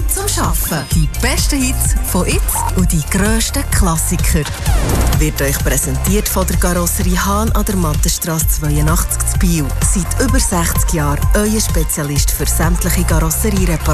zum Arbeiten. Die besten Hits von jetzt und die grössten Klassiker. Wird euch präsentiert von der Karosserie Hahn an der Mattenstrasse 82 zu Biel. Seit über 60 Jahren euer Spezialist für sämtliche Karosseriereparaturen.